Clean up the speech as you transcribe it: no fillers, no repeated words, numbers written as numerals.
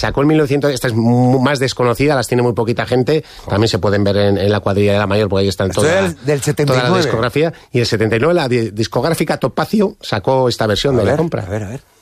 Sacó en 1900, esta es más desconocida, las tiene muy poquita gente, también se pueden ver en la cuadrilla de la mayor, porque ahí están del 79. toda la discografía. Y el 79 la discográfica Topacio sacó esta versión de La Compra. A ver.